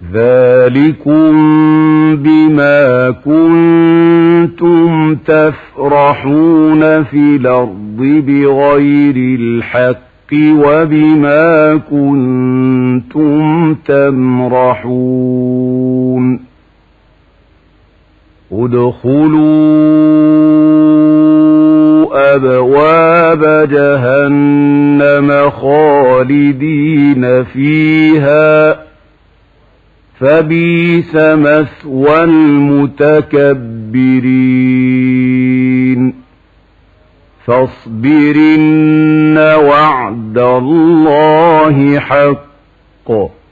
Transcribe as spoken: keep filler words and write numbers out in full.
ذلكم بما كنتم تفرحون في الأرض بغير الحق وبما كنتم تمرحون ادخلوا أبواب جهنم خالدين فيها فبئس مثوى المتكبرين فاصبر إن وعد الله حق